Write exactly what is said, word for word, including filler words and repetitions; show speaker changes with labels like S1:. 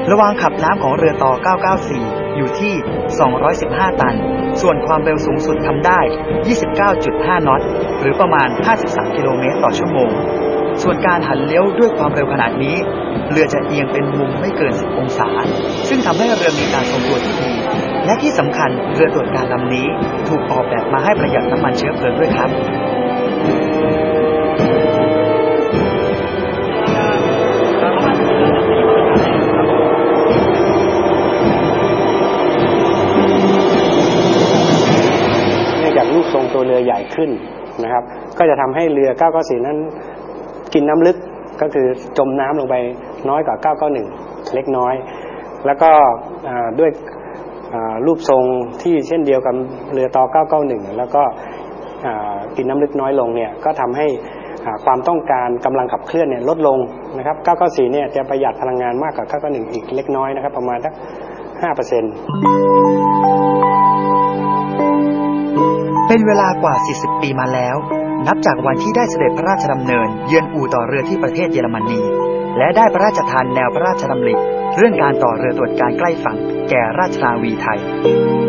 S1: ระหว่างขับน้ำของเรือต่อเก้าเก้าสี่อยู่ที่สองร้อยสิบห้าตันส่วนความเร็วสูงสุดทำได้ ยี่สิบเก้าจุดห้า น็อตหรือประมาณห้าสิบสามกิโลเมตรต่อชั่วโมงส่วนการหันเลี้ยวด้วยความเร็วขนาดนี้เรือจะเอียงเป็นมุมไม่เกินสิบองศาซึ่งทำให้เรือมีการทรงตัวที่ดีและที่สำคัญเรือตรวจการลำนี้ถูกออกแบบมาให้ประหยัดน้ำมันเชื้อเพลิงด้วยครับ
S2: จากรูปทรงตัวเรือใหญ่ขึ้นนะครับก็จะทำให้เรือเก้าเก้าสี่นั้นกินน้ำลึกก็คือจมน้ำลงไปน้อยกว่าเก้าเก้าหนึ่งเล็กน้อยแล้วก็ด้วยรูปทรงที่เช่นเดียวกับเรือต่อเก้าเก้าหนึ่งแล้วก็กินน้ำลึกน้อยลงเนี่ยก็ทำให้ความต้องการกำลังขับเคลื่อนเนี่ยลดลงนะครับเก้าเก้าสี่เนี่ยจะประหยัดพลังงานมากกว่าเก้าเก้าหนึ่งอีกเล็กน้อยนะครับประมาณสัก ห้าเปอร์เซ็นต์
S1: เป็นเวลากว่าสี่สิบปีมาแล้วนับจากวันที่ได้เสด็จพระราชดำเนินเยือนอู่ต่อเรือที่ประเทศเยอรมนีและได้พระราชทานแนวพระราชดำริเรื่องการต่อเรือตรวจการใกล้ฝั่งแก่ราชนาวีไทย